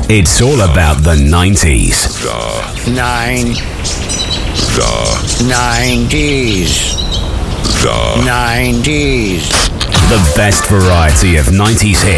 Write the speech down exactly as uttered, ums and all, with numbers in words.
It's all about the nineties. The Nine. The Nineties. The Nineties. The best variety of nineties hits.